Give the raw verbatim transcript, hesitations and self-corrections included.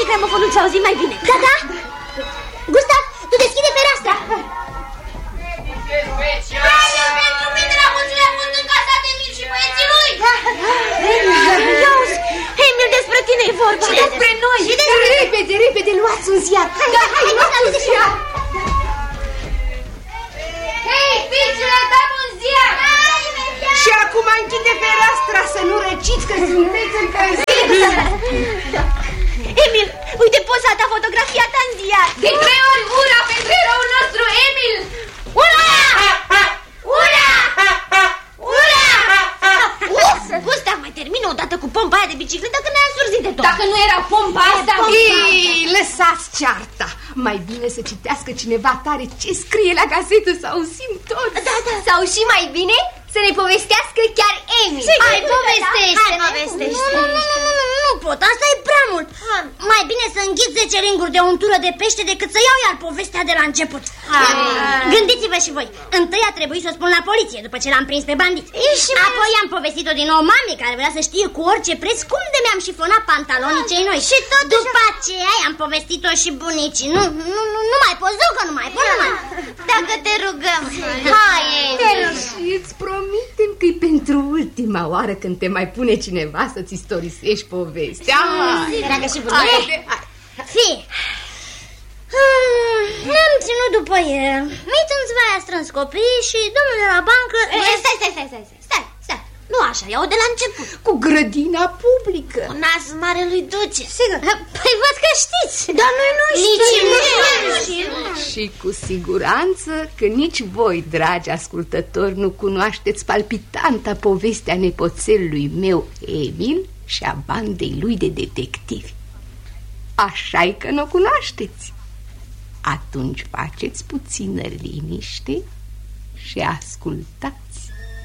gramofonul să auzim mai bine. Da, da. Gustav, tu deschide fereastra. Pentru mine la mulțile a fost încasat Emil și băieții lui. Iauzi, Emil, despre tine e vorba. Și despre noi. Și despre... Repede, repede, luați un ziar. Hai, hai, hai, hai, hai, ziar. Hei, fiicele, dăm un ziar. Și acum închide fereastra să nu răciți că sunteți încălziți. Emil, uite poza ta, fotografia ta în ziar. De trei ori ura pentru eroul nostru, Emil. Ura! Ura! Ura! Uf, Gustav, mai termină odată cu pompa aia de bicicletă că ne-a însurzit de tot. Dacă nu era pompa asta... Ei, lăsați cearta. Mai bine să citească cineva tare ce scrie la gazetă, să auzim tot. Da, da. Sau și mai bine să ne povestească chiar Emil. Hai, povestește. Hai, povestește. Nu, nu, nu, nu, nu pot, asta e prea mult. Mai bine să înghit zece ringuri de untură de pește decât să iau iar povestea de la început. Gândiți-vă și voi. Întâi a trebuit să o spun la poliție după ce l-am prins pe bandit. Apoi am povestit-o din nou mamei, care vrea să știe cu orice preț cum de mi-am șifonat pantalonii cei noi. Și tot după aceea am povestit-o și bunicii. Nu, nu, nu, nu mai poți, că nu mai pot, nu mai. Dacă te rugăm. Hai, Emil. Și îți promitem că e pentru ultima oară când te mai pune cineva să-ți istorisești povestea. Dragă și bunicii. Fii. Hmm, ne-am ținut după el. Mitânțva a strâns copiii și domnul de la bancă... Stai, stai, stai, stai, stai, stai, stai. Nu așa, iau de la început. Cu grădina publică. Cu nas mare lui Duce. Sigur. Păi văd că știți. Dar noi nu știm. Și cu siguranță că nici voi, dragi ascultători, nu cunoașteți palpitanta povestea nepoțelului meu, Emil, și a bandei lui de detectivi. Așa-i că nu o cunoașteți. Atunci faceți puțină liniște și ascultați.